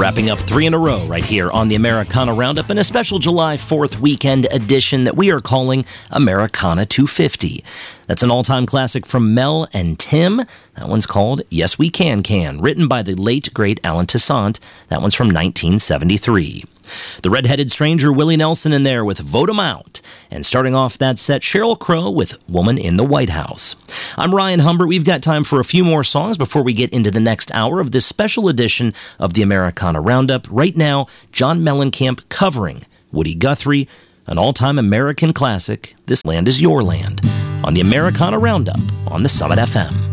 Wrapping up 3 in a row right here on the Americana Roundup in a special July 4th weekend edition that we are calling Americana 250. That's an all-time classic from Mel and Tim. That one's called Yes We Can, written by the late, great Alan Toussaint. That one's from 1973. The Red-Headed Stranger, Willie Nelson, in there with Vote 'Em Out. And starting off that set, Sheryl Crow with Woman in the White House. I'm Ryan Humbert. We've got time for a few more songs before we get into the next hour of this special edition of the Americana Roundup. Right now, John Mellencamp covering Woody Guthrie, an all-time American classic, This Land Is Your Land, on the Americana Roundup on the Summit FM.